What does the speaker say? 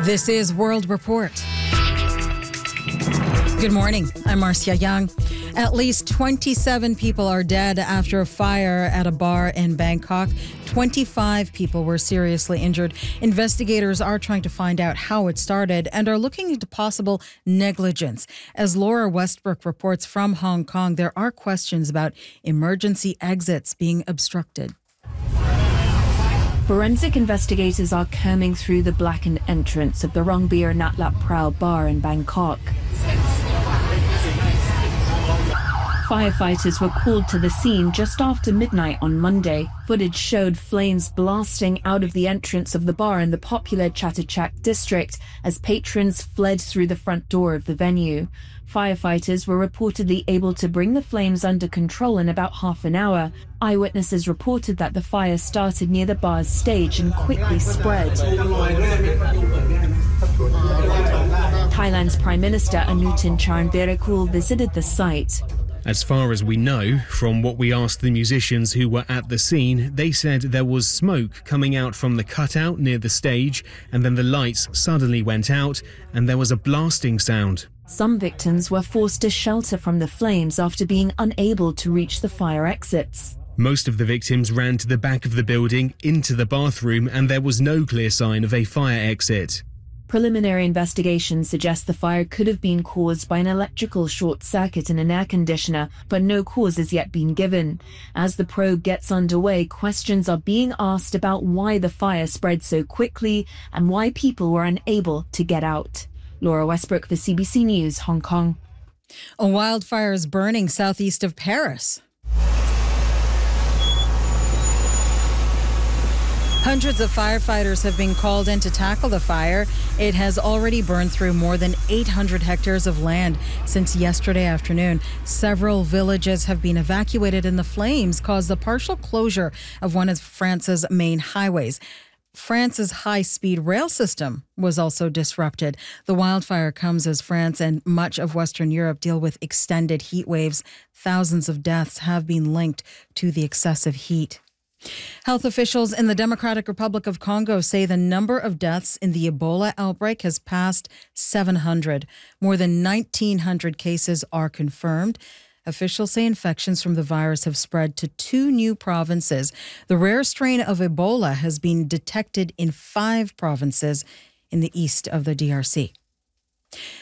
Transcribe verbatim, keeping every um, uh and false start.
This is World Report. Good morning. I'm Marcia Young. At least twenty-seven people are dead after a fire at a bar in Bangkok. twenty-five people were seriously injured. Investigators are trying to find out how it started and are looking into possible negligence. As Laura Westbrook reports from Hong Kong, there are questions about emergency exits being obstructed. Forensic investigators are combing through the blackened entrance of the Rongbir Nat Lap Prao bar in Bangkok. Firefighters were called to the scene just after midnight on Monday. Footage showed flames blasting out of the entrance of the bar in the popular Chatuchak district as patrons fled through the front door of the venue. Firefighters were reportedly able to bring the flames under control in about half an hour. Eyewitnesses reported that the fire started near the bar's stage and quickly spread. Thailand's Prime Minister Anutin Charnvirakul visited the site. As far as we know, from what we asked the musicians who were at the scene, they said there was smoke coming out from the cutout near the stage, and then the lights suddenly went out and there was a blasting sound. Some victims were forced to shelter from the flames after being unable to reach the fire exits. Most of the victims ran to the back of the building, into the bathroom, and there was no clear sign of a fire exit. Preliminary investigations suggest the fire could have been caused by an electrical short circuit in an air conditioner, but no cause has yet been given. As the probe gets underway, questions are being asked about why the fire spread so quickly and why people were unable to get out. Laura Westbrook for C B C News, Hong Kong. A wildfire is burning southeast of Paris. Hundreds of firefighters have been called in to tackle the fire. It has already burned through more than eight hundred hectares of land since yesterday afternoon. Several villages have been evacuated, and the flames caused the partial closure of one of France's main highways. France's high-speed rail system was also disrupted. The wildfire comes as France and much of Western Europe deal with extended heat waves. Thousands of deaths have been linked to the excessive heat. Health officials in the Democratic Republic of Congo say the number of deaths in the Ebola outbreak has passed seven hundred. More than nineteen hundred cases are confirmed. Officials say infections from the virus have spread to two new provinces. The rare strain of Ebola has been detected in five provinces in the east of the D R C.